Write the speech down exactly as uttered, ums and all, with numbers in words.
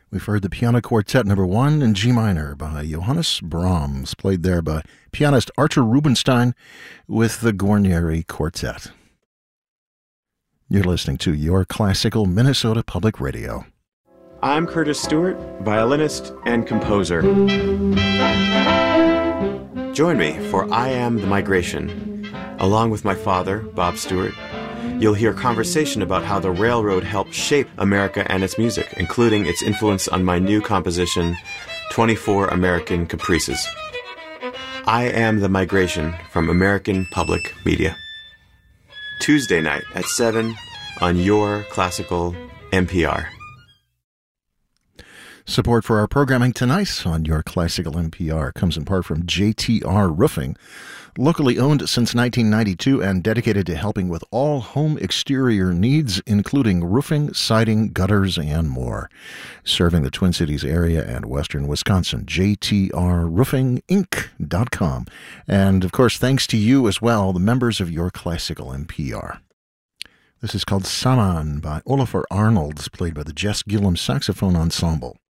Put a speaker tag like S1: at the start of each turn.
S1: We've heard the Piano Quartet number one in G minor by Johannes Brahms, played there by pianist Archer Rubinstein with the Guarneri Quartet. You're listening to Your Classical Minnesota Public Radio.
S2: I'm Curtis Stewart, violinist and composer. Join me for I Am the Migration. Along with my father, Bob Stewart, you'll hear conversation about how the railroad helped shape America and its music, including its influence on my new composition, twenty-four American Caprices. I Am the Migration from American Public Media. Tuesday night at seven on Your Classical N P R.
S1: Support for our programming tonight on Your Classical N P R comes in part from J T R Roofing, locally owned since nineteen ninety-two and dedicated to helping with all home exterior needs, including roofing, siding, gutters, and more. Serving the Twin Cities area and western Wisconsin, J T R roofing inc dot com. And, of course, thanks to you as well, the members of Your Classical N P R. This is called Saman by Olafur Arnalds, played by the Jess Gillum Saxophone Ensemble.